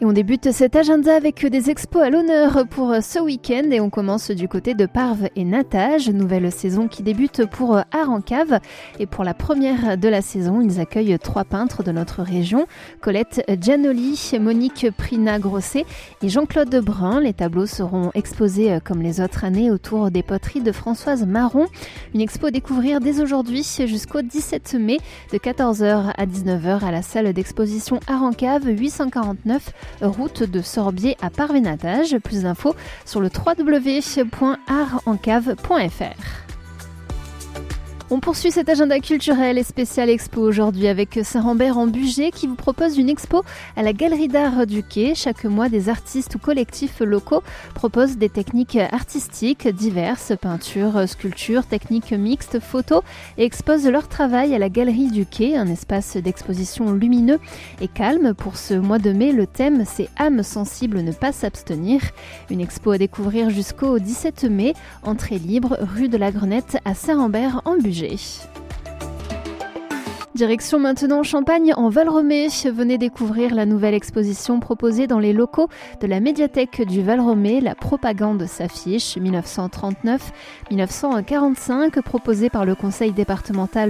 Et on débute cet agenda avec des expos à l'honneur pour ce week-end et on commence du côté de Parves et Natage, nouvelle saison qui débute pour Art en Cave. Et pour la première de la saison, ils accueillent 3 peintres de notre région, Colette Giannoli, Monique Prina-Grosset et Jean-Claude Brun. Les tableaux seront exposés comme les autres années autour des poteries de Françoise Marron. Une expo à découvrir dès aujourd'hui jusqu'au 17 mai de 14h à 19h à la salle d'exposition Art en Cave 849 route de Sorbier à Parves-et-Natage. Plus d'infos sur le www.artencave.fr. On poursuit cet agenda culturel et spécial expo aujourd'hui avec Saint-Rambert en Bugey qui vous propose une expo à la Galerie d'Art du Quai. Chaque mois, des artistes ou collectifs locaux proposent des techniques artistiques diverses, peinture, sculpture, techniques mixtes, photos et exposent leur travail à la Galerie du Quai, un espace d'exposition lumineux et calme. Pour ce mois de mai, le thème c'est « Âme sensible, ne pas s'abstenir ». Une expo à découvrir jusqu'au 17 mai, entrée libre, rue de la Grenette à Saint-Rambert en Bugey. Direction maintenant Champagne en Val-Romée. Venez découvrir la nouvelle exposition proposée dans les locaux de la médiathèque du Val-Romée. La propagande s'affiche 1939-1945, proposée par le conseil départemental